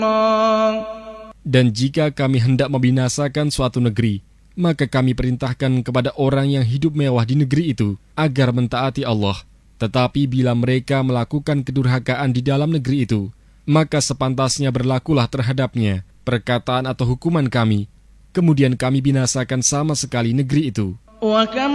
Dan jika kami hendak membinasakan suatu negeri, maka kami perintahkan kepada orang yang hidup mewah di negeri itu agar mentaati Allah. Tetapi bila mereka melakukan kedurhakaan di dalam negeri itu, maka sepantasnya berlakulah terhadapnya perkataan atau hukuman kami. Kemudian kami binasakan sama sekali negeri itu.